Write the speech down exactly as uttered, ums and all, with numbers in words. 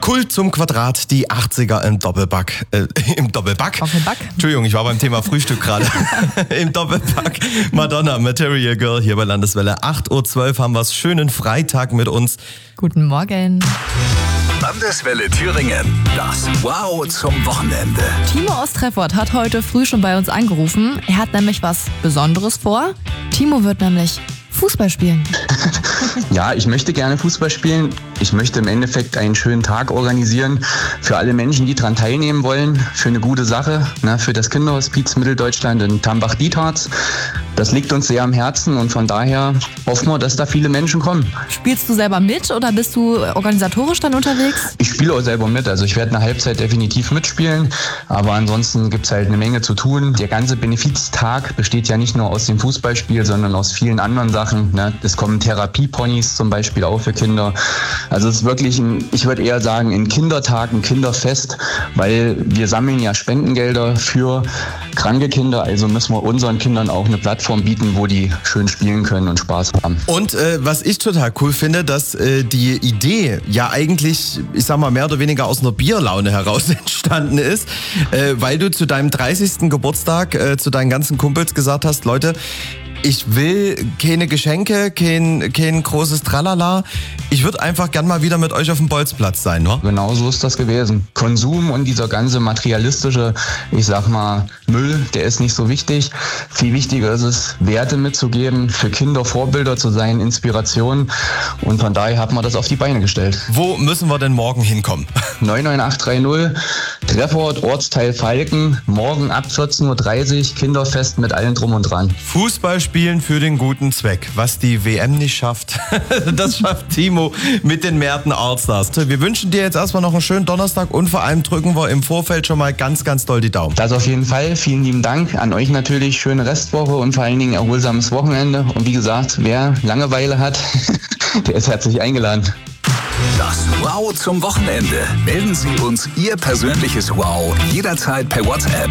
Kult zum Quadrat, die achtziger im Doppelback. Äh, im Doppelback? Doppelback? Entschuldigung, ich war beim Thema Frühstück gerade. Im Doppelback. Madonna, Material Girl hier bei Landeswelle. acht Uhr zwölf haben wir es. Schönen Freitag mit uns. Guten Morgen. Landeswelle Thüringen. Das Wow zum Wochenende. Timo aus Treffort hat heute früh schon bei uns angerufen. Er hat nämlich was Besonderes vor. Timo wird nämlich Fußball spielen. Ja, ich möchte gerne Fußball spielen. Ich möchte im Endeffekt einen schönen Tag organisieren für alle Menschen, die daran teilnehmen wollen. Für eine gute Sache, ne, für das Kinderhospiz Mitteldeutschland in Tambach-Dietharz. Das liegt uns sehr am Herzen und von daher hoffen wir, dass da viele Menschen kommen. Spielst du selber mit oder bist du organisatorisch dann unterwegs? Ich spiele auch selber mit, also ich werde eine Halbzeit definitiv mitspielen, aber ansonsten gibt es halt eine Menge zu tun. Der ganze Benefiztag besteht ja nicht nur aus dem Fußballspiel, sondern aus vielen anderen Sachen. Ne? Es kommen Therapieponys zum Beispiel auch für Kinder. Also es ist wirklich, ein, ich würde eher sagen, ein Kindertag, ein Kinderfest, weil wir sammeln ja Spendengelder für kranke Kinder, also müssen wir unseren Kindern auch eine Plattform bieten, wo die schön spielen können und Spaß haben. Und äh, was ich total cool finde, dass äh, die Idee ja eigentlich, ich sag mal, mehr oder weniger aus einer Bierlaune heraus entstanden ist, äh, weil du zu deinem dreißigsten Geburtstag äh, zu deinen ganzen Kumpels gesagt hast, Leute, ich will keine Geschenke, kein, kein großes Tralala. Ich würde einfach gern mal wieder mit euch auf dem Bolzplatz sein, ne? Genau so ist das gewesen. Konsum und dieser ganze materialistische, ich sag mal, Müll, der ist nicht so wichtig. Viel wichtiger ist es, Werte mitzugeben, für Kinder Vorbilder zu sein, Inspiration. Und von daher hat man das auf die Beine gestellt. Wo müssen wir denn morgen hinkommen? neun neun acht drei null, Treffort, Ortsteil Falken, morgen ab vierzehn Uhr dreißig, Kinderfest mit allem drum und dran. Fußball spielen für den guten Zweck. Was die W M nicht schafft, das schafft Timo mit den Merten Allstars. Wir wünschen dir jetzt erstmal noch einen schönen Donnerstag und vor allem drücken wir im Vorfeld schon mal ganz, ganz doll die Daumen. Das auf jeden Fall. Vielen lieben Dank. An euch natürlich schöne Restwoche und vor allen Dingen erholsames Wochenende. Und wie gesagt, wer Langeweile hat, der ist herzlich eingeladen. Das Wow zum Wochenende. Melden Sie uns Ihr persönliches Wow jederzeit per WhatsApp